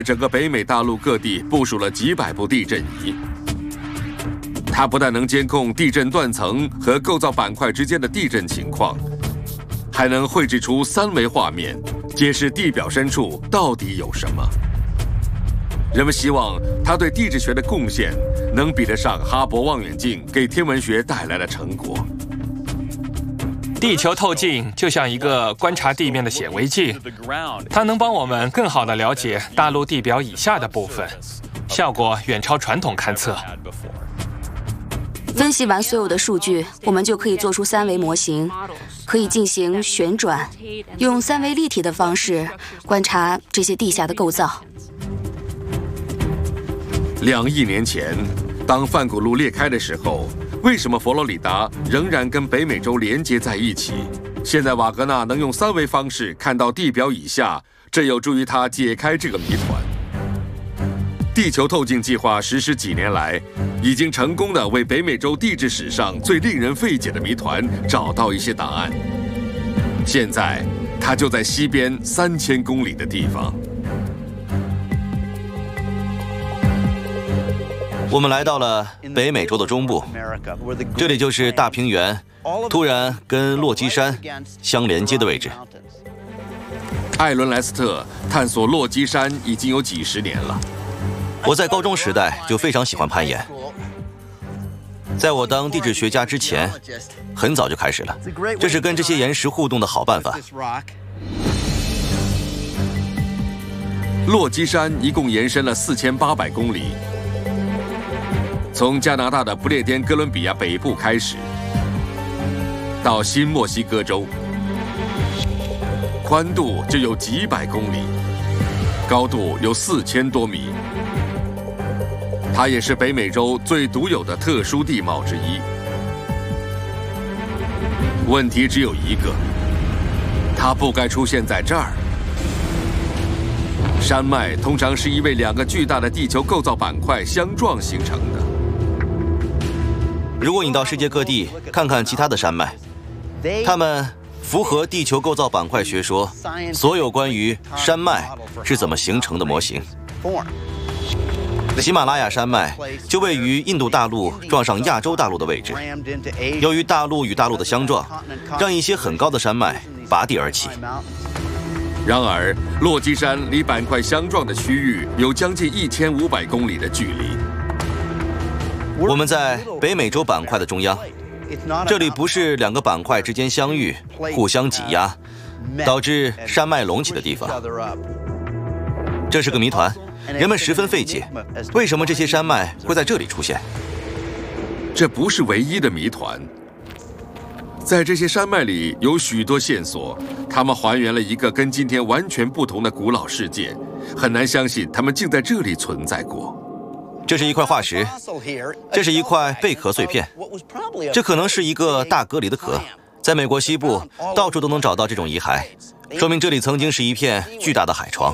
整个北美大陆各地部署了几百部地震仪。它不但能监控地震断层和构造板块之间的地震情况，还能绘制出3维画面，揭示地表深处到底有什么。人们希望它对地质学的贡献能比得上哈勃望远镜给天文学带来的成果。 地球透镜就像一个观察地面的显微镜，它能帮我们更好地了解大陆地表以下的部分，效果远超传统勘测。 分析完所有的数据，我们就可以做出3维模型，可以进行旋转，用3维立体的方式观察这些地下的构造。 2亿年前，当泛古陆裂开的时候，为什么佛罗里达仍然跟北美洲连接在一起？现在瓦格纳能用3维方式看到地表以下，这有助于他解开这个谜团。地球透镜计划实施几年来，已经成功地为北美洲地质史上最令人费解的谜团找到一些答案。现在，它就在西边3000公里的地方。 我们来到了北美洲的中部，这里就是大平原突然跟落基山相连接的位置。 艾伦·莱斯特探索落基山已经有几十年了。 我在高中时代就非常喜欢攀岩，在我当地质学家之前，很早就开始了。这是跟这些岩石互动的好办法。 落基山一共延伸了4800公里。从加拿大的不列颠哥伦比亚北部开始，到新墨西哥州，宽度就有几百公里，高度有4000多米。它也是北美洲最独有的特殊地貌之一。问题只有一个，它不该出现在这儿。山脉通常是因为2个巨大的地球构造板块相撞形成的。 如果你到世界各地看看其他的山脉，它们符合地球构造板块学说所有关于山脉是怎么形成的模型。喜马拉雅山脉就位于印度大陆撞上亚洲大陆的位置，由于大陆与大陆的相撞，让一些很高的山脉拔地而起。 然而，落基山离板块相撞的区域有将近1500公里的距离。 我们在北美洲板块的中央，这里不是2个板块之间相遇、互相挤压，导致山脉隆起的地方。这是个谜团，人们十分费解，为什么这些山脉会在这里出现？ 这不是唯一的谜团。在这些山脉里有许多线索，它们还原了一个跟今天完全不同的古老世界，很难相信它们竟在这里存在过。 这是一块化石，这是一块贝壳碎片，这可能是一个大蛤蜊的壳。在美国西部，到处都能找到这种遗骸，说明这里曾经是一片巨大的海床。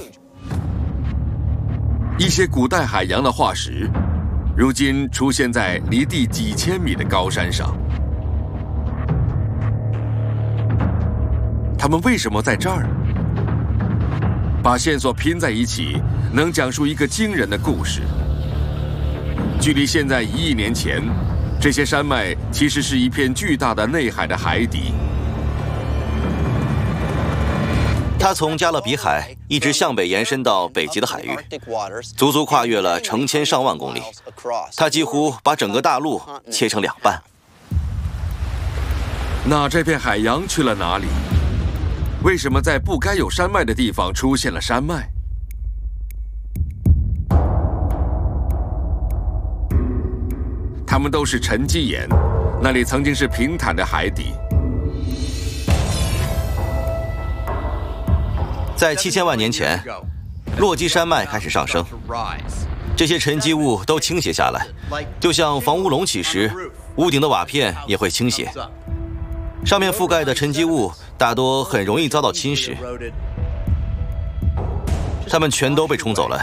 一些古代海洋的化石，如今出现在离地几千米的高山上。它们为什么在这儿？把线索拼在一起，能讲述一个惊人的故事。距离现在1亿年前，这些山脉其实是一片巨大的内海的海底。 它从加勒比海一直向北延伸到北极的海域，足足跨越了成千上万公里。它几乎把整个大陆切成2半。 那这片海洋去了哪里？为什么在不该有山脉的地方出现了山脉？它们都是沉积岩，那里曾经是平坦的海底。 在7000万年前，落基山脉开始上升，这些沉积物都倾斜下来，就像房屋隆起时，屋顶的瓦片也会倾斜。上面覆盖的沉积物大多很容易遭到侵蚀，它们全都被冲走了。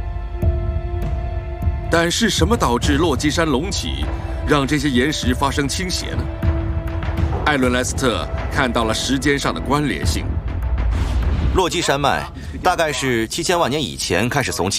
但是什么导致落基山隆起，让这些岩石发生倾斜呢？艾伦·莱斯特看到了时间上的关联性。 落基山脉大概是7000万年以前开始耸起。